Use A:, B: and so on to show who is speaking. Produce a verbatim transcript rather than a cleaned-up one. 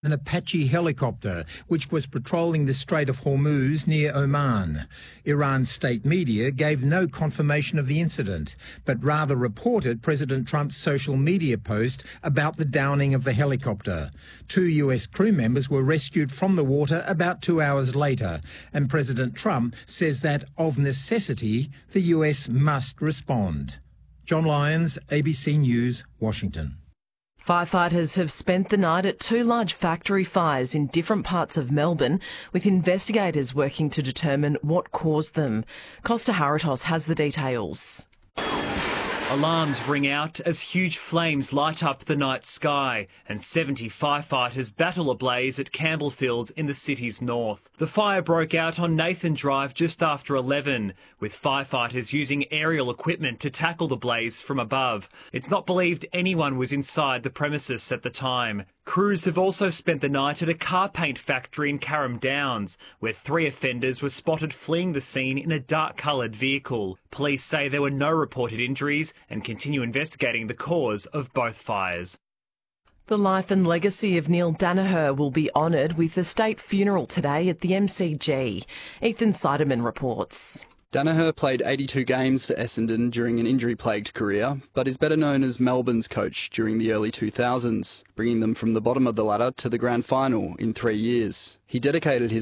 A: An Apache helicopter, which was patrolling the Strait of Hormuz near Oman. Iran's state media gave no confirmation of the incident, but rather reported President Trump's social media post about the downing of the helicopter. Two U S crew members were rescued from the water about two hours later, and President Trump says that, of necessity, the U S must respond. John Lyons, A B C News, Washington.
B: Firefighters have spent the night at two large factory fires in different parts of Melbourne, with investigators working to determine what caused them. Costa Haratos has the details.
C: Alarms ring out as huge flames light up the night sky, and seventy firefighters battle ablaze at Campbellfield in the city's north. The fire broke out on Nathan Drive just after eleven, with firefighters using aerial equipment to tackle the blaze from above. It's not believed anyone was inside the premises at the time. Crews have also spent the night at a car paint factory in Carrum Downs, where three offenders were spotted fleeing the scene in a dark-coloured vehicle. Police say there were no reported injuries and continue investigating the cause of both fires.
B: The life and legacy of Neil Danaher will be honoured with the state funeral today at the M C G. Ethan Seidemann reports.
D: Danaher played eighty-two games for Essendon during an injury-plagued career, but is better known as Melbourne's coach during the early two thousands, bringing them from the bottom of the ladder to the grand final in three years. He dedicated his